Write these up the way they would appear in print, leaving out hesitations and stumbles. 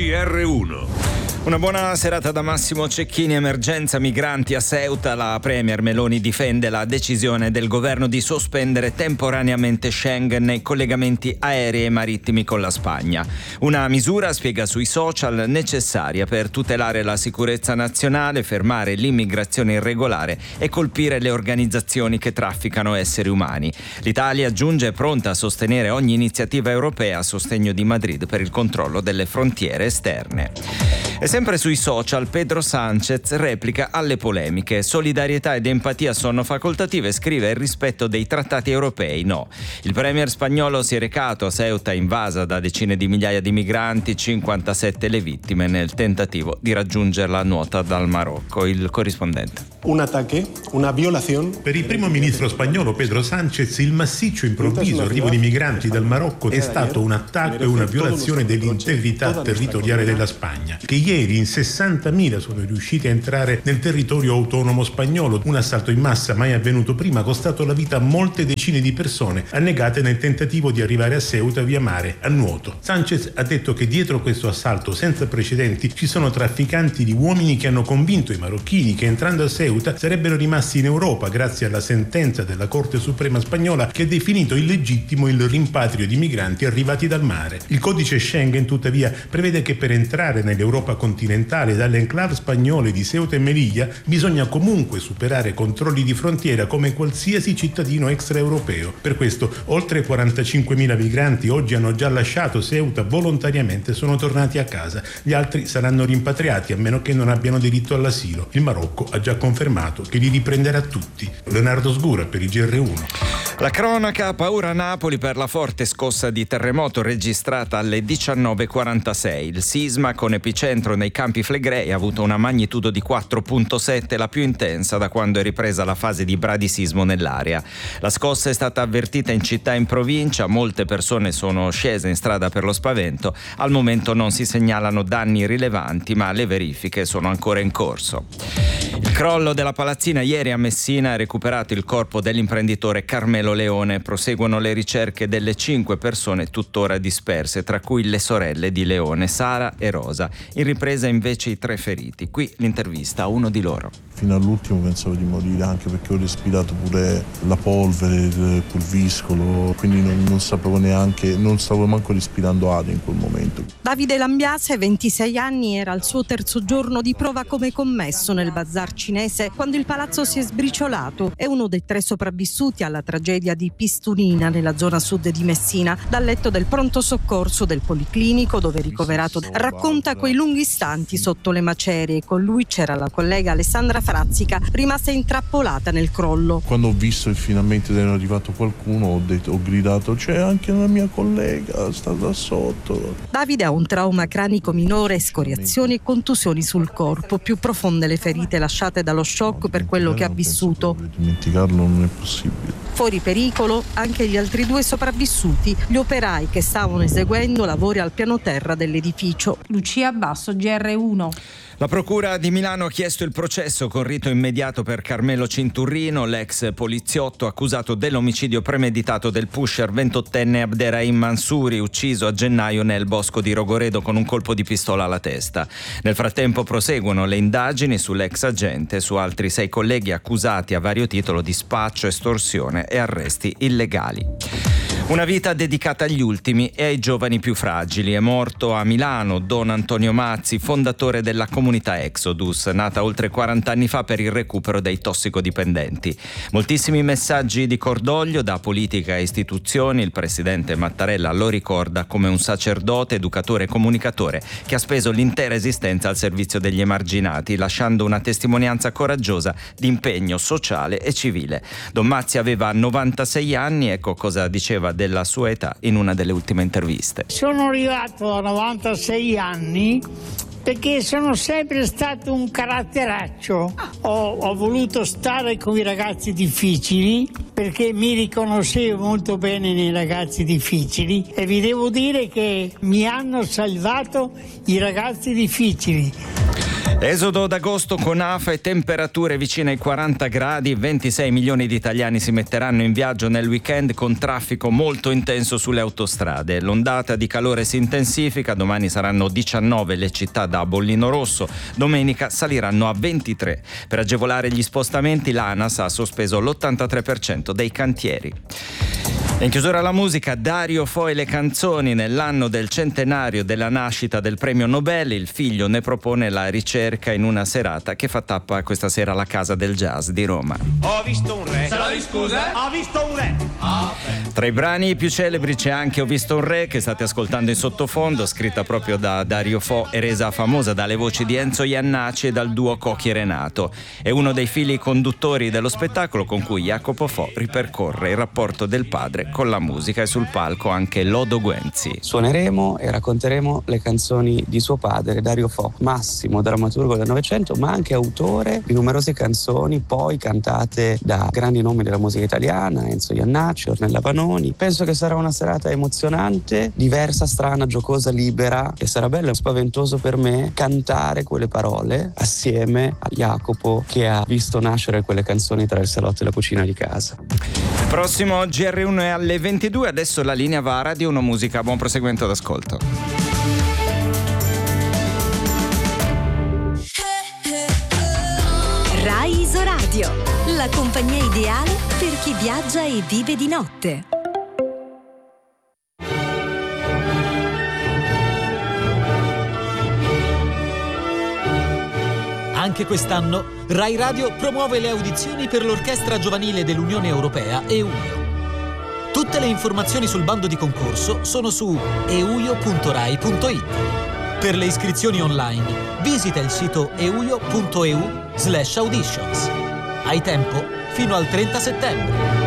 GR1. Una buona serata da Massimo Cecchini. Emergenza migranti a Ceuta. La premier Meloni difende la decisione del governo di sospendere temporaneamente Schengen nei collegamenti aerei e marittimi con la Spagna. Una misura, spiega sui social, necessaria per tutelare la sicurezza nazionale, fermare l'immigrazione irregolare e colpire le organizzazioni che trafficano esseri umani. L'Italia, aggiunge, è pronta a sostenere ogni iniziativa europea a sostegno di Madrid per il controllo delle frontiere esterne. E sempre sui social, Pedro Sánchez replica alle polemiche. Solidarietà ed empatia sono facoltative, scrive, il rispetto dei trattati europei no. Il premier spagnolo si è recato a Ceuta, invasa da decine di migliaia di migranti, 57 le vittime nel tentativo di raggiungerla a nuota dal Marocco. Il corrispondente. Un attacco, una violazione. Per il primo ministro spagnolo Pedro Sánchez il massiccio improvviso arrivo di migranti dal Marocco è stato un attacco e una violazione dell'integrità territoriale della Spagna, che ieri in 60.000 sono riusciti a entrare nel territorio autonomo spagnolo. Un assalto in massa mai avvenuto prima ha costato la vita a molte decine di persone annegate nel tentativo di arrivare a Ceuta via mare, a nuoto. Sánchez ha detto che dietro questo assalto senza precedenti ci sono trafficanti di uomini che hanno convinto i marocchini che entrando a Ceuta sarebbero rimasti in Europa grazie alla sentenza della Corte Suprema spagnola che ha definito illegittimo il rimpatrio di migranti arrivati dal mare. Il codice Schengen, tuttavia, prevede che per entrare nell'Europa continentale dalle enclave spagnole di Ceuta e Melilla bisogna comunque superare controlli di frontiera come qualsiasi cittadino extraeuropeo. Per questo oltre 45.000 migranti oggi hanno già lasciato Ceuta volontariamente e sono tornati a casa. Gli altri saranno rimpatriati a meno che non abbiano diritto all'asilo. Il Marocco ha già confermato che li riprenderà tutti. Leonardo Sgura per il GR1. La cronaca, paura a Napoli per la forte scossa di terremoto registrata alle 19:46. Il sisma, con epicentro nei Campi Flegrei, ha avuto una magnitudo di 4,7, la più intensa da quando è ripresa la fase di bradisismo nell'area. La scossa è stata avvertita in città e in provincia, molte persone sono scese in strada per lo spavento. Al momento non si segnalano danni rilevanti, ma le verifiche sono ancora in corso. Il crollo della palazzina ieri a Messina ha recuperato il corpo dell'imprenditore Carmelo Leone. Proseguono le ricerche delle 5 persone tuttora disperse, tra cui le sorelle di Leone, Sara e Rosa. In ripresa invece i 3 feriti. Qui l'intervista a uno di loro. Fino all'ultimo pensavo di morire, anche perché ho respirato pure la polvere, il pulviscolo, quindi non sapevo neanche, non stavo manco respirando aria in quel momento. Davide Lambiase, 26 anni, era al suo terzo giorno di prova come commesso nel bazar cinese quando il palazzo si è sbriciolato. È uno dei 3 sopravvissuti alla tragedia di Pistunina nella zona sud di Messina. Dal letto del pronto soccorso del Policlinico, dove è ricoverato, racconta quei lunghi istanti sotto le macerie. Con lui c'era la collega Alessandra Frazzica, rimasta intrappolata nel crollo. Quando ho visto che finalmente era arrivato qualcuno, ho gridato: c'è anche una mia collega, sta da sotto. Davide ha un trauma cranico minore, scoriazioni e contusioni sul corpo, più profonde le ferite lasciate dallo shock per quello che ha vissuto. Dimenticarlo non è possibile. Fuori pericolo anche gli altri 2 sopravvissuti, gli operai che stavano eseguendo lavori al piano terra dell'edificio. Lucia Basso, GR1. La Procura di Milano ha chiesto il processo con rito immediato per Carmelo Cinturrino, l'ex poliziotto accusato dell'omicidio premeditato del pusher 28enne Abderrahim Mansouri, ucciso a gennaio nel bosco di Rogoredo con un colpo di pistola alla testa. Nel frattempo proseguono le indagini sull'ex agente e su altri 6 colleghi accusati a vario titolo di spaccio, estorsione e arresti illegali. Una vita dedicata agli ultimi e ai giovani più fragili. È morto a Milano Don Antonio Mazzi, fondatore della comunità Exodus, nata oltre 40 anni fa per il recupero dei tossicodipendenti. Moltissimi messaggi di cordoglio da politica e istituzioni. Il presidente Mattarella lo ricorda come un sacerdote, educatore e comunicatore che ha speso l'intera esistenza al servizio degli emarginati, lasciando una testimonianza coraggiosa di impegno sociale e civile. Don Mazzi aveva 96 anni, ecco cosa diceva della sua età in una delle ultime interviste. Sono arrivato a 96 anni perché sono sempre stato un caratteraccio. Ho voluto stare con i ragazzi difficili perché mi riconoscevo molto bene nei ragazzi difficili e vi devo dire che mi hanno salvato i ragazzi difficili. Esodo d'agosto con afa e temperature vicine ai 40 gradi, 26 milioni di italiani si metteranno in viaggio nel weekend con traffico molto intenso sulle autostrade. L'ondata di calore si intensifica, domani saranno 19 le città da bollino rosso, domenica saliranno a 23. Per agevolare gli spostamenti l'ANAS ha sospeso l'83% dei cantieri. In chiusura la musica, Dario Fo e le canzoni. Nell'anno del centenario della nascita del premio Nobel, il figlio ne propone la ricerca in una serata che fa tappa questa sera alla Casa del Jazz di Roma. Ho visto un re. Se lo scusa? Ho visto un re. Tra i brani più celebri c'è anche Ho visto un re, che state ascoltando in sottofondo, scritta proprio da Dario Fo e resa famosa dalle voci di Enzo Iannacci e dal duo Cocchi Renato. È uno dei fili conduttori dello spettacolo con cui Jacopo Fo ripercorre il rapporto del padre con la musica, e sul palco anche Lodo Guenzi. Suoneremo e racconteremo le canzoni di suo padre, Dario Fo, massimo drammaturgo del Novecento, ma anche autore di numerose canzoni poi cantate da grandi nomi della musica italiana, Enzo Iannacci, Ornella Vanoni. Penso che sarà una serata emozionante, diversa, strana, giocosa, libera, e sarà bello e spaventoso per me cantare quelle parole assieme a Jacopo, che ha visto nascere quelle canzoni tra il salotto e la cucina di casa. Prossimo GR1 è alle 22, adesso la linea va a Radio 1 Musica. Buon proseguimento d'ascolto. Rai Isoradio, la compagnia ideale per chi viaggia e vive di notte. Anche quest'anno Rai Radio promuove le audizioni per l'Orchestra Giovanile dell'Unione Europea EUIO. Tutte le informazioni sul bando di concorso sono su euio.rai.it. Per le iscrizioni online visita il sito euio.eu/auditions. Hai tempo fino al 30 settembre.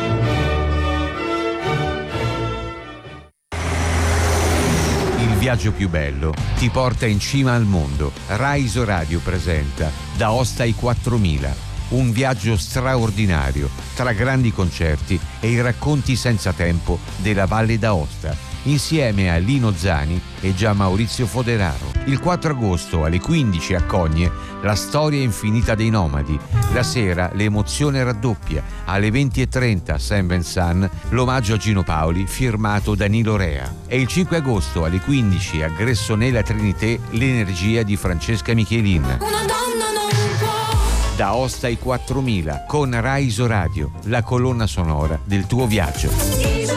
Il viaggio più bello ti porta in cima al mondo. Rai Isoradio presenta D'Aosta ai 4000. Un viaggio straordinario tra grandi concerti e i racconti senza tempo della Valle d'Aosta, insieme a Lino Zani e Gian Maurizio Foderaro. Il 4 agosto alle 15 a Cogne, la storia infinita dei nomadi. La sera l'emozione raddoppia. Alle 20:30 a Saint Vincent l'omaggio a Gino Paoli firmato Danilo Rea. E il 5 agosto alle 15 a Gressonella Trinité l'energia di Francesca Michelin. Una donna non può. D'Aosta ai 4000 con Rai Isoradio, la colonna sonora del tuo viaggio.